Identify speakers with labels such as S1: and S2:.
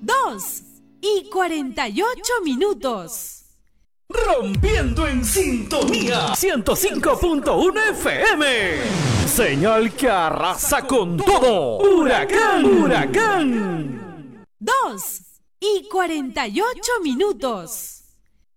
S1: 2:48.
S2: Rompiendo en sintonía 105.1 FM. Señal que arrasa con todo. Huracán, huracán.
S1: 2:48.